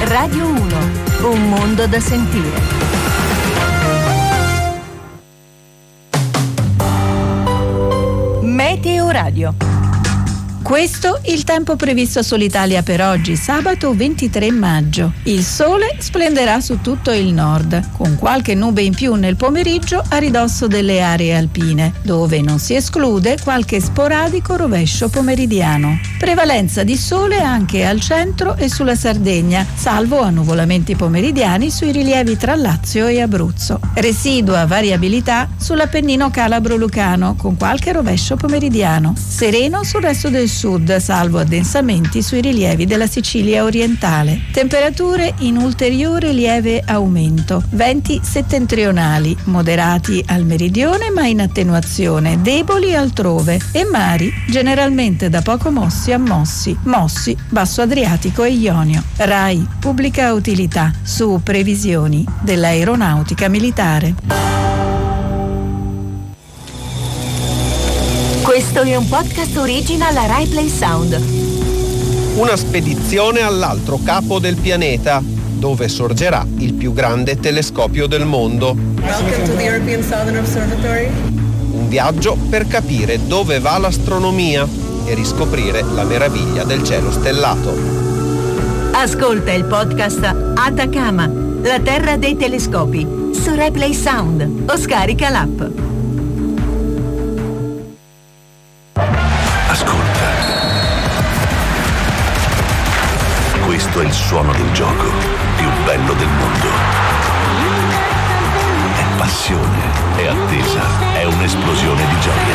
Radio 1, un mondo da sentire. Meteo Radio. Questo il tempo previsto sull'Italia per oggi, sabato 23 maggio. Il sole splenderà su tutto il nord, con qualche nube in più nel pomeriggio a ridosso delle aree alpine, dove non si esclude qualche sporadico rovescio pomeridiano. Prevalenza di sole anche al centro e sulla Sardegna, salvo annuvolamenti pomeridiani sui rilievi tra Lazio e Abruzzo. Residua variabilità sull'Appennino calabro-lucano, con qualche rovescio pomeridiano. Sereno sul resto del sud, salvo addensamenti sui rilievi della Sicilia orientale. Temperature in ulteriore lieve aumento. Venti settentrionali, moderati al meridione ma in attenuazione, deboli altrove, e mari generalmente da poco mossi a mossi, basso Adriatico e Ionio. RAI Pubblica Utilità, su previsioni dell'aeronautica militare. Questo è un podcast original Rai Play Sound. Una spedizione all'altro capo del pianeta, dove sorgerà il più grande telescopio del mondo. Welcome to the European Southern Observatory. Un viaggio per capire dove va l'astronomia e riscoprire la meraviglia del cielo stellato. Ascolta il podcast Atacama, la terra dei telescopi, su Rai Play Sound o scarica l'app. Ascolta. Questo è il suono del gioco più bello del mondo. È passione, è attesa, è un'esplosione di gioia.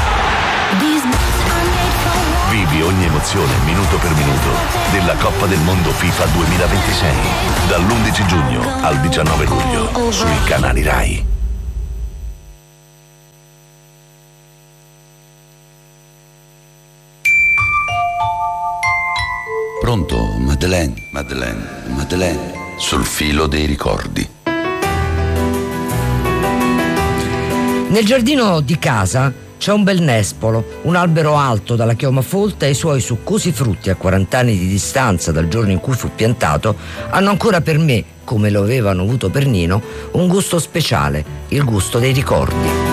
Vivi ogni emozione minuto per minuto della Coppa del Mondo FIFA 2026 dall'11 giugno al 19 luglio sui canali Rai. Pronto, Madeleine, sul filo dei ricordi. Nel giardino di casa c'è un bel nespolo, un albero alto dalla chioma folta, e i suoi succosi frutti, a 40 anni di distanza dal giorno in cui fu piantato, hanno ancora per me, come lo avevano avuto per Nino, un gusto speciale, il gusto dei ricordi.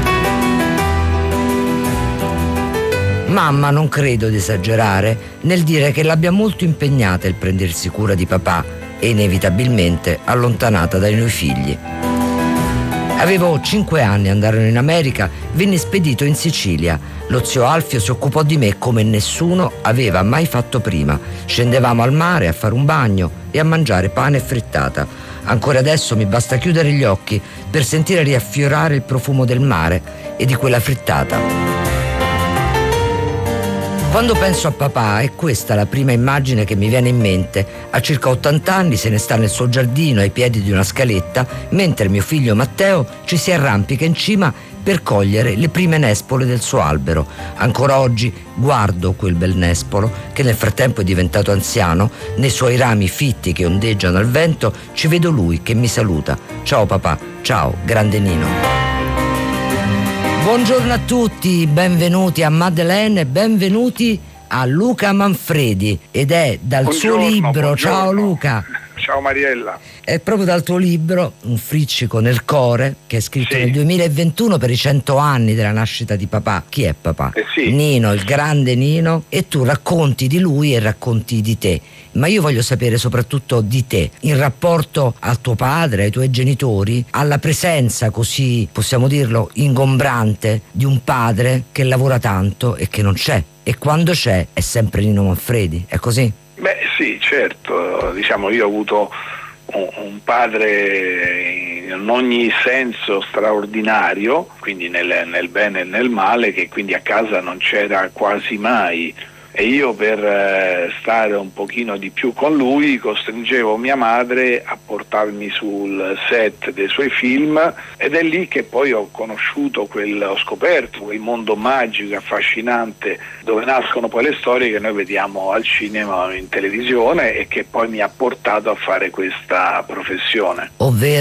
Mamma non credo di esagerare nel dire che l'abbia molto impegnata il prendersi cura di papà e inevitabilmente allontanata dai noi figli. Avevo 5 anni, andarono in America, venni spedito in Sicilia. Lo zio Alfio si occupò di me come nessuno aveva mai fatto prima. Scendevamo al mare a fare un bagno e a mangiare pane e frittata. Ancora adesso mi basta chiudere gli occhi per sentire riaffiorare il profumo del mare e di quella frittata. Quando penso a papà è questa la prima immagine che mi viene in mente. A circa 80 anni se ne sta nel suo giardino ai piedi di una scaletta, mentre mio figlio Matteo ci si arrampica in cima per cogliere le prime nespole del suo albero. Ancora oggi guardo quel bel nespolo, che nel frattempo è diventato anziano, nei suoi rami fitti che ondeggiano al vento ci vedo lui che mi saluta. Ciao papà, ciao grande Nino. Buongiorno a tutti, benvenuti a Madeleine e benvenuti a Luca Manfredi, ed è dal suo libro, buongiorno. Ciao Luca. Ciao Mariella. È proprio dal tuo libro, Un friccico nel core, che è scritto Sì. nel 2021 per i 100 anni della nascita di papà. Chi è papà? Sì. Nino, il grande Nino, e tu racconti di lui e racconti di te. Ma io voglio sapere soprattutto di te, in rapporto al tuo padre, ai tuoi genitori, alla presenza così, possiamo dirlo, ingombrante di un padre che lavora tanto e che non c'è. E quando c'è è sempre Nino Manfredi, è così? Beh sì, certo, diciamo io ho avuto un padre in ogni senso straordinario, quindi nel bene e nel male, che quindi a casa non c'era quasi mai. E io per stare un pochino di più con lui costringevo mia madre a portarmi sul set dei suoi film, ed è lì che poi ho scoperto quel mondo magico e affascinante dove nascono poi le storie che noi vediamo al cinema o in televisione, e che poi mi ha portato a fare questa professione. Ovvero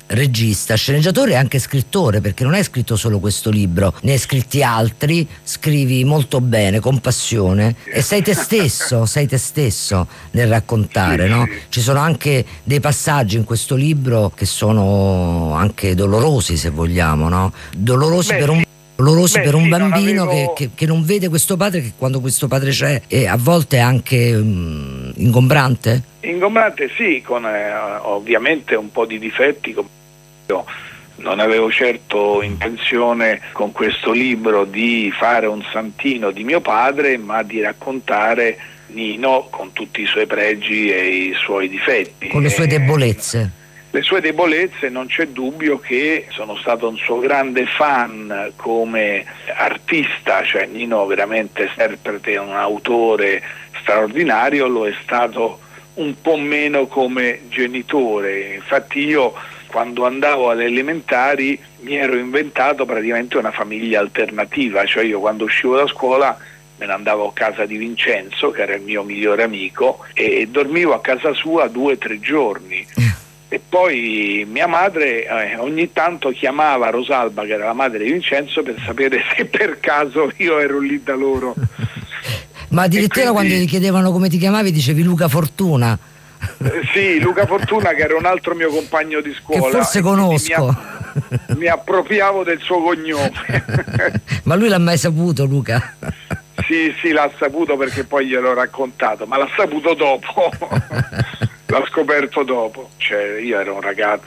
regista, sceneggiatore e anche scrittore, perché non hai scritto solo questo libro, ne hai scritti altri, scrivi molto bene, con passione, e sei te stesso nel raccontare, no? Ci sono anche dei passaggi in questo libro che sono anche dolorosi, se vogliamo, no? Dolorosi per un bambino che non vede questo padre, che quando questo padre c'è è a volte anche ingombrante? Ingombrante sì, con ovviamente un po' di difetti. Io non avevo certo intenzione con questo libro di fare un santino di mio padre, ma di raccontare Nino con tutti i suoi pregi e i suoi difetti. Con le sue debolezze. Le sue debolezze, non c'è dubbio che sono stato un suo grande fan come artista, cioè Nino veramente interprete, un autore straordinario, lo è stato un po' meno come genitore. Infatti io quando andavo alle elementari mi ero inventato praticamente una famiglia alternativa, cioè io quando uscivo da scuola me ne andavo a casa di Vincenzo, che era il mio migliore amico, e dormivo a casa sua 2 o 3 giorni. E poi mia madre ogni tanto chiamava Rosalba, che era la madre di Vincenzo, per sapere se per caso io ero lì da loro. Ma addirittura quando ti chiedevano come ti chiamavi dicevi Luca Fortuna. Sì, Luca Fortuna, che era un altro mio compagno di scuola. Che forse conosco. Mi appropriavo del suo cognome. Ma lui l'ha mai saputo, Luca? Sì, l'ha saputo perché poi gliel'ho raccontato, ma l'ha saputo dopo. L'ha scoperto dopo. Cioè, io ero un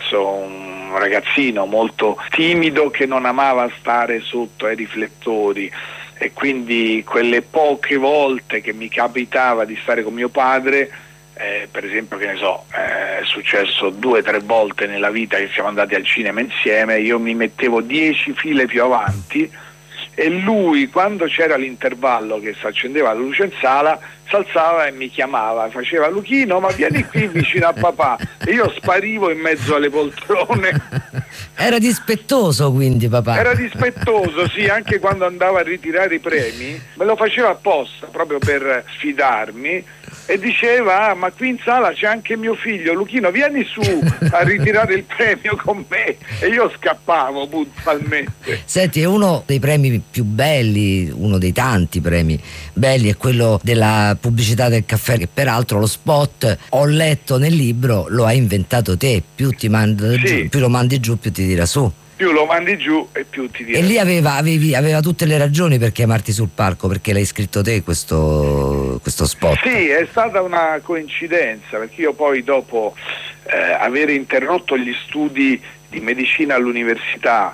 ragazzino molto timido che non amava stare sotto ai riflettori, e quindi quelle poche volte che mi capitava di stare con mio padre, per esempio, che ne so, è successo 2 o 3 volte nella vita che siamo andati al cinema insieme, io mi mettevo 10 file più avanti e lui, quando c'era l'intervallo che si accendeva la luce in sala, si alzava e mi chiamava, faceva Luchino, ma vieni qui vicino a papà, e io sparivo in mezzo alle poltrone. Era dispettoso quindi papà? Era dispettoso, sì, anche quando andava a ritirare i premi me lo faceva apposta proprio per sfidarmi, e diceva ma qui in sala c'è anche mio figlio, Luchino, vieni su a ritirare il premio con me, e io scappavo puntualmente. Senti, è uno dei premi più belli, uno dei tanti premi belli, è quello della pubblicità del caffè, che peraltro lo spot, ho letto nel libro, lo hai inventato te, più ti manda giù, più lo mandi giù più ti tira su. Più lo mandi giù e più ti tira. E lì aveva tutte le ragioni per chiamarti sul palco, perché l'hai scritto te questo spot. Sì, è stata una coincidenza, perché io poi dopo aver interrotto gli studi di medicina all'università,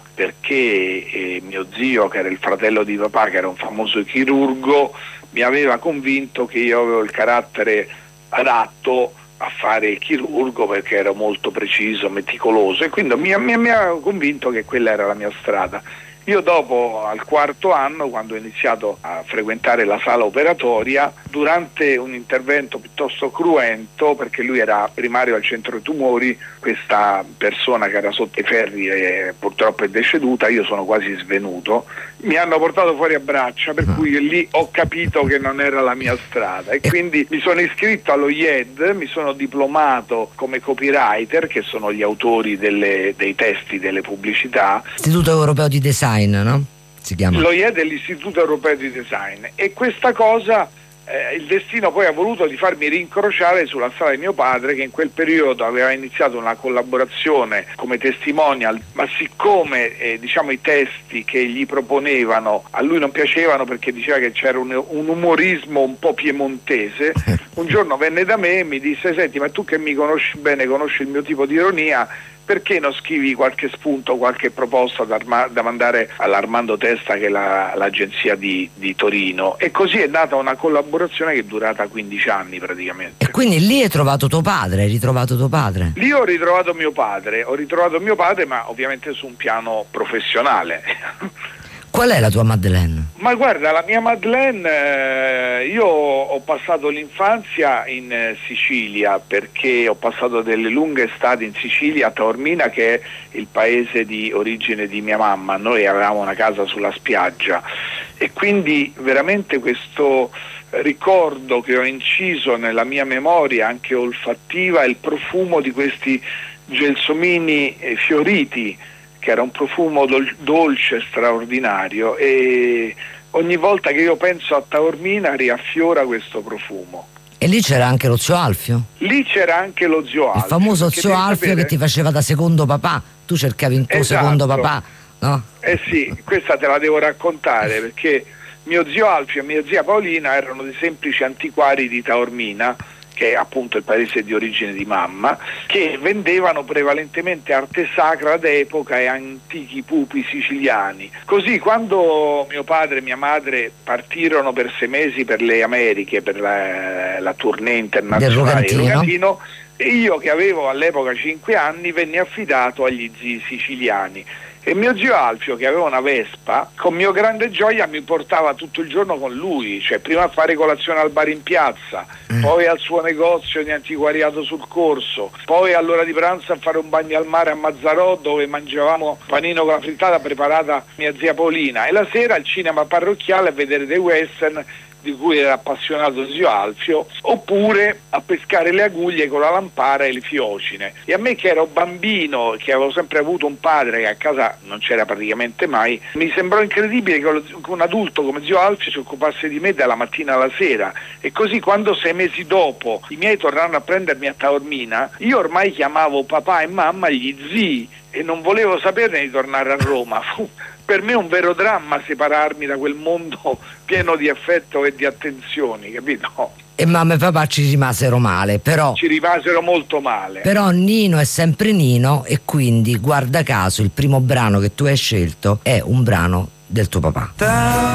perché mio zio, che era il fratello di papà, che era un famoso chirurgo, mi aveva convinto che io avevo il carattere adatto a fare il chirurgo, perché ero molto preciso, meticoloso, e quindi mi ha convinto che quella era la mia strada. Io dopo, al 4º anno, quando ho iniziato a frequentare la sala operatoria, durante un intervento piuttosto cruento, perché lui era primario al centro tumori, questa persona che era sotto i ferri e purtroppo è deceduta, io sono quasi svenuto, mi hanno portato fuori a braccia, per cui lì ho capito che non era la mia strada, e quindi mi sono iscritto allo IED, mi sono diplomato come copywriter, che sono gli autori dei testi delle pubblicità. Istituto Europeo di Design, no? Si chiama. Lo IED è l'Istituto Europeo di Design, e questa cosa il destino poi ha voluto di farmi rincrociare sulla strada di mio padre, che in quel periodo aveva iniziato una collaborazione come testimonial, ma siccome diciamo i testi che gli proponevano a lui non piacevano, perché diceva che c'era un umorismo un po' piemontese, un giorno venne da me e mi disse: senti, ma tu che mi conosci bene, conosci il mio tipo di ironia, perché non scrivi qualche spunto, qualche proposta da mandare all'Armando Testa, che è l'agenzia di Torino? E così è nata una collaborazione che è durata 15 anni praticamente. E quindi lì hai ritrovato tuo padre? Lì ho ritrovato mio padre, ma ovviamente su un piano professionale. Qual è la tua Madeleine? Ma guarda, la mia Madeleine, io ho passato l'infanzia in Sicilia, perché ho passato delle lunghe estati in Sicilia, a Taormina, che è il paese di origine di mia mamma. Noi avevamo una casa sulla spiaggia, e quindi veramente questo ricordo che ho inciso nella mia memoria, anche olfattiva, è il profumo di questi gelsomini fioriti, che era un profumo dolce straordinario, e ogni volta che io penso a Taormina riaffiora questo profumo. E lì c'era anche lo zio Alfio? Lì c'era anche lo zio Alfio. Il famoso zio Alfio che ti faceva da secondo papà. Tu cercavi il tuo secondo papà, no? Eh sì, questa te la devo raccontare, perché mio zio Alfio e mia zia Paolina erano dei semplici antiquari di Taormina, che è appunto il paese di origine di mamma, che vendevano prevalentemente arte sacra d'epoca e antichi pupi siciliani. Così quando mio padre e mia madre partirono per 6 mesi per le Americhe, per la tournée internazionale del Rogantino, io, che avevo all'epoca 5 anni, venni affidato agli zii siciliani. E mio zio Alfio, che aveva una Vespa, con mio grande gioia mi portava tutto il giorno con lui, cioè prima a fare colazione al bar in piazza, poi al suo negozio di antiquariato sul Corso, poi all'ora di pranzo a fare un bagno al mare a Mazzarò, dove mangiavamo panino con la frittata preparata mia zia Paolina, e la sera al cinema parrocchiale a vedere dei western di cui era appassionato zio Alfio, oppure a pescare le aguglie con la lampara e le fiocine. E a me, che ero bambino, che avevo sempre avuto un padre che a casa non c'era praticamente mai, mi sembrò incredibile che un adulto come zio Alfio si occupasse di me dalla mattina alla sera. E così, quando 6 mesi dopo i miei tornarono a prendermi a Taormina, io ormai chiamavo papà e mamma gli zii e non volevo saperne di tornare a Roma. Fu per me un vero dramma separarmi da quel mondo pieno di affetto e di attenzioni, capito? E mamma e papà ci rimasero male, però. Ci rimasero molto male. Però Nino è sempre Nino, e quindi, guarda caso, il primo brano che tu hai scelto è un brano del tuo papà.